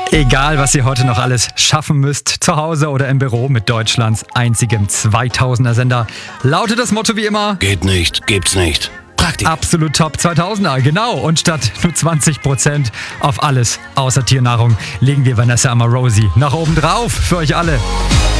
Egal, was ihr heute noch alles schaffen müsst, zu Hause oder im Büro mit Deutschlands einzigem 2000er-Sender, lautet das Motto wie immer: Geht nicht, gibt's nicht. Praktisch. Absolut top 2000er, genau. Und statt nur 20% auf alles außer Tiernahrung legen wir Vanessa Amorosi nach oben drauf für euch alle.